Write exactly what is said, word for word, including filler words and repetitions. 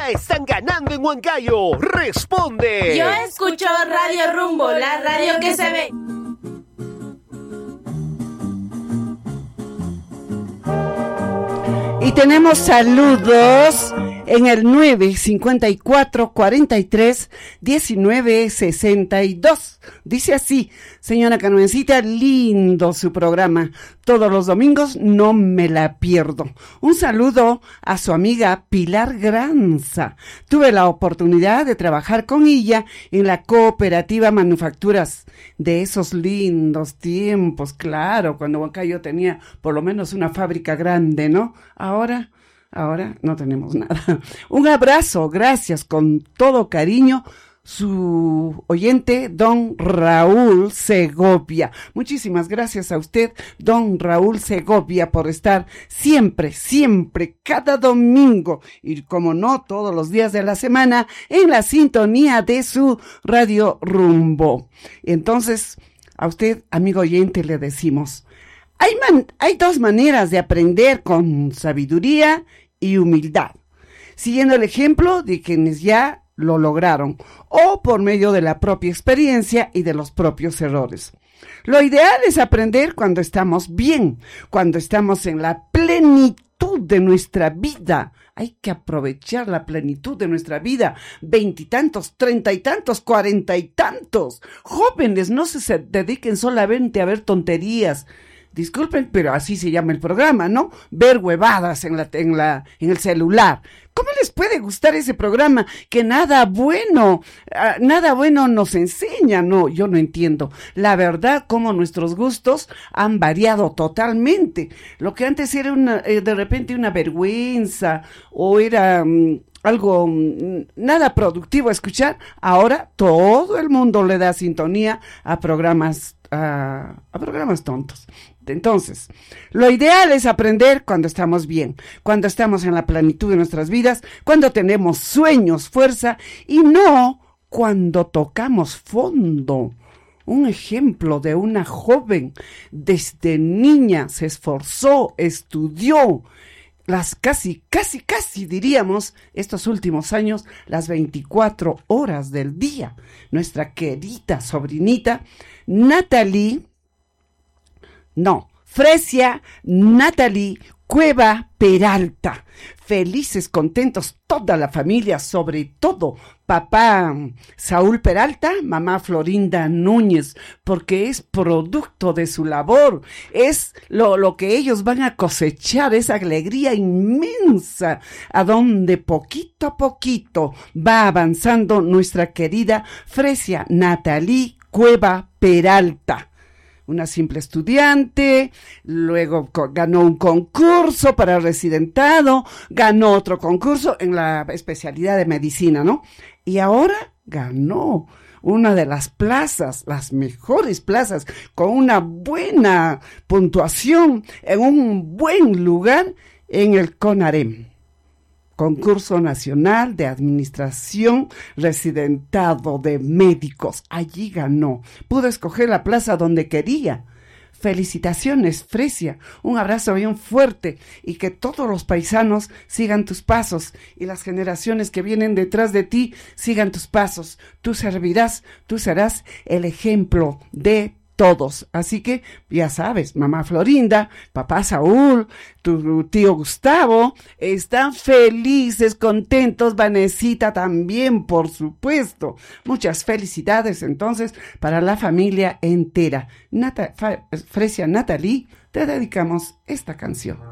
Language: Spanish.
Ya están ganando en Huancayo. Responde. Yo escucho Radio Rumbo, la radio que se ve. Y tenemos saludos en el nueve cincuenta y cuatro cuarenta y tres diecinueve sesenta y dos. Dice así: señora Carmencita, lindo su programa. Todos los domingos no me la pierdo. Un saludo a su amiga Pilar Granza. Tuve la oportunidad de trabajar con ella en la cooperativa Manufacturas de esos lindos tiempos, claro, cuando Huancayo tenía por lo menos una fábrica grande, ¿no? Ahora, ahora no tenemos nada. Un abrazo, gracias con todo cariño. Su oyente, don Raúl Segovia. Muchísimas gracias a usted, don Raúl Segovia, por estar siempre, siempre, cada domingo, y como no, todos los días de la semana, en la sintonía de su Radio Rumbo. Entonces, a usted, amigo oyente, le decimos, hay, man- hay dos maneras de aprender con sabiduría y humildad, siguiendo el ejemplo de quienes ya lo lograron, o por medio de la propia experiencia y de los propios errores. Lo ideal es aprender cuando estamos bien, cuando estamos en la plenitud de nuestra vida. Hay que aprovechar la plenitud de nuestra vida. Veintitantos, treinta y tantos, cuarenta y tantos. Jóvenes, no se, se dediquen solamente a ver tonterías. Disculpen, pero así se llama el programa, ¿no? Ver huevadas en la, en la, en el celular. ¿Cómo les puede gustar ese programa que nada bueno, uh, nada bueno nos enseña? No, yo no entiendo. La verdad, cómo nuestros gustos han variado totalmente. Lo que antes era una, eh, de repente una vergüenza o era um, algo um, nada productivo a escuchar, ahora todo el mundo le da sintonía a programas, uh, a programas tontos. Entonces, lo ideal es aprender cuando estamos bien, cuando estamos en la plenitud de nuestras vidas, cuando tenemos sueños, fuerza, y no cuando tocamos fondo. Un ejemplo de una joven, desde niña se esforzó, estudió, las casi, casi, casi diríamos, estos últimos años, las veinticuatro horas del día. Nuestra querida sobrinita, Natalie, No, Fresia Natalie Cueva Peralta. Felices, contentos, toda la familia, sobre todo papá Saúl Peralta, mamá Florinda Núñez, porque es producto de su labor, es lo, lo que ellos van a cosechar, esa alegría inmensa, a donde poquito a poquito va avanzando nuestra querida Fresia Natalie Cueva Peralta. Una simple estudiante, luego co- ganó un concurso para residentado, ganó otro concurso en la especialidad de medicina, ¿no? Y ahora ganó una de las plazas, las mejores plazas, con una buena puntuación, en un buen lugar en el CONAREM. Concurso Nacional de Administración Residentado de Médicos. Allí ganó. Pudo escoger la plaza donde quería. Felicitaciones, Fresia. Un abrazo bien fuerte y que todos los paisanos sigan tus pasos y las generaciones que vienen detrás de ti sigan tus pasos. Tú servirás, tú serás el ejemplo de todos. Así que ya sabes, mamá Florinda, papá Saúl, tu tío Gustavo, están felices, contentos, Vanesita también, por supuesto. Muchas felicidades entonces para la familia entera. Nata, Fa, Fresia Natalie, te dedicamos esta canción.